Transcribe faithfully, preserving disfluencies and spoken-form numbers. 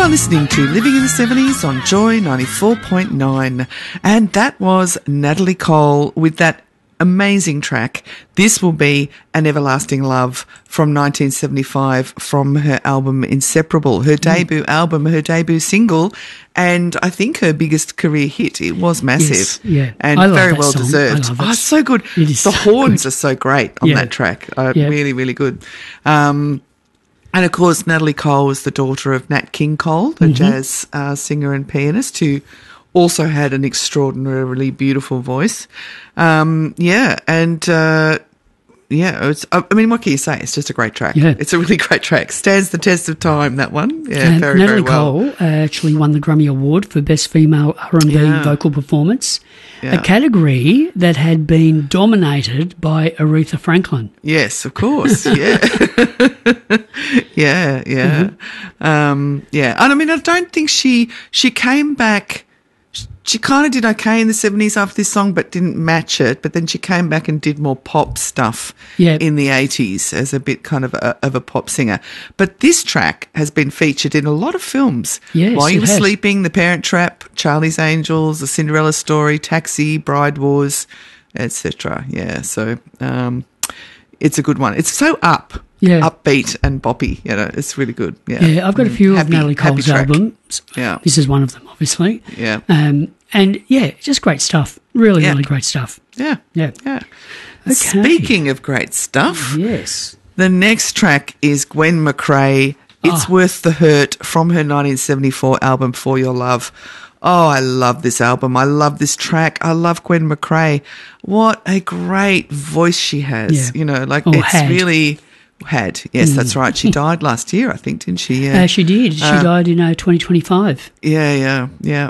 are listening to Living in the seventies on Joy ninety-four point nine. And that was Natalie Cole with that amazing track, This Will Be an Everlasting Love, from nineteen seventy-five, from her album Inseparable, her debut mm. album, her debut single, and I think her biggest career hit. It was massive. Yes, yeah. And I love very that well song. deserved. I love it. Oh, it's so good. It is the so horns good. are so great on yeah. that track. Uh, yeah. Really, really good. Um, and, of course, Natalie Cole was the daughter of Nat King Cole, the mm-hmm. jazz uh, singer and pianist, who also had an extraordinarily beautiful voice. Um, yeah, and... Uh, Yeah, it's, I mean, what can you say? It's just a great track. Yeah. It's a really great track. Stands the test of time, that one. Yeah, and very, Natalie very well. Cole uh, actually won the Grammy Award for Best Female R and B Yeah. Vocal Performance, Yeah. a category that had been dominated by Aretha Franklin. Yes, of course. Yeah. yeah, yeah. Mm-hmm. Um, yeah. And I mean, I don't think she, she came back... She kind of did okay in the seventies after this song, but didn't match it. But then she came back and did more pop stuff yeah. in the eighties as a bit kind of a, of a pop singer. But this track has been featured in a lot of films. Yes, While You it Were has. Sleeping, The Parent Trap, Charlie's Angels, The Cinderella Story, Taxi, Bride Wars, et cetera. Yeah, so um, it's a good one. It's so up. Yeah. Upbeat and boppy, you know, it's really good. Yeah, Yeah, I've got a few happy, of Natalie Cole's track. albums. Yeah. This is one of them, obviously. Yeah. Um, and, yeah, just great stuff. Really, Yeah. really great stuff. Yeah. Yeah. Yeah. Okay. Speaking of great stuff, Yes. the next track is Gwen McRae, It's Ah. Worth the Hurt, from her nineteen seventy-four album For Your Love. Oh, I love this album. I love this track. I love Gwen McRae. What a great voice she has. Yeah. You know, like Or it's had. really... Had. Yes, that's right. She died last year, I think, didn't she? Yeah. Uh, she did. She Uh, died in uh, twenty twenty-five. Yeah, yeah, yeah.